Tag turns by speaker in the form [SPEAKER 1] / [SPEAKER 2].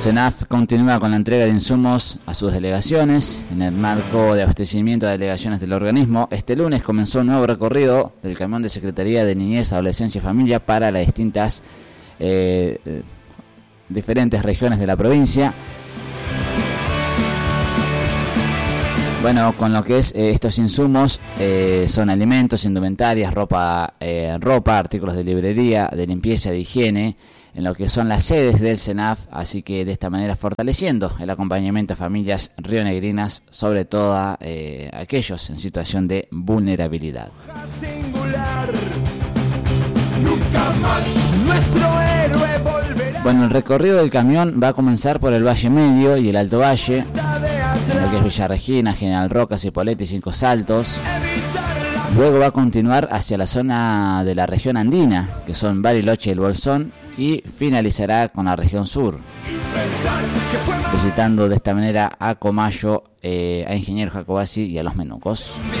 [SPEAKER 1] SENAF continúa con la entrega de insumos a sus delegaciones. En el marco de abastecimiento de delegaciones del organismo, este lunes comenzó un nuevo recorrido del camión de Secretaría de Niñez, Adolescencia y Familia para las distintas diferentes regiones de la provincia. Bueno, con lo que es estos insumos son alimentos, indumentarias, ropa, artículos de librería, de limpieza, de higiene, en lo que son las sedes del SENAF, así que de esta manera fortaleciendo el acompañamiento a familias rionegrinas, sobre todo a aquellos en situación de vulnerabilidad. Bueno, el recorrido del camión va a comenzar por el Valle Medio y el Alto Valle, en lo que es Villa Regina, General Roca, Cipolletti y Cinco Saltos. Luego va a continuar hacia la zona de la región andina, que son Bariloche y el Bolsón, y finalizará con la región sur, visitando de esta manera a Comayo, a Ingeniero Jacobacci y a Los Menucos.